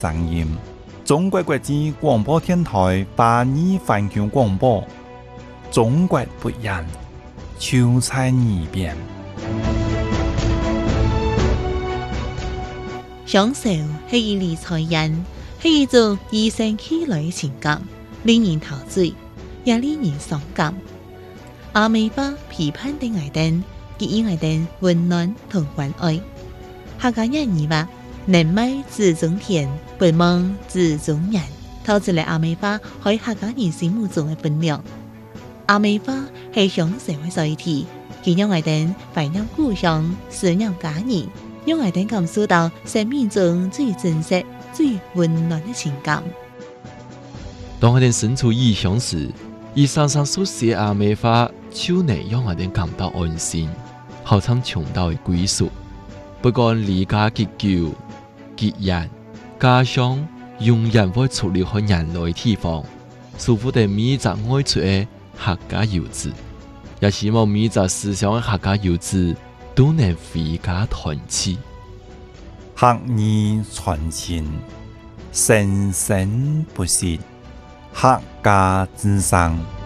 声音。中国国际广播电台华语环球广播，中国不一样，就在耳边。 享受是一理财人，是一种与生俱來嘅情感，令人陶醉，也令人傷感。阿美花批判的愛燈，給予愛燈溫暖同關愛。客家人語話：人美自中田，不忙自中人。透出嚟阿美花喺客家人心目中嘅分量。阿美花係享受嘅載體，佢讓愛燈懷念故鄉，思念家人。讓愛燈感受到生命中最真實、最溫暖的情感。 當愛燈身處異鄉時，伊常常所寫阿美花，就能讓愛燈感到安心，好像重到的歸屬。不管離家結久、結緣，家鄉永遠會出離開人類地方，守護着每一個愛出的客家遊子，也希望每一個思鄉的客家遊子都能回家團聚， 客語傳情，生生不息，客家之聲。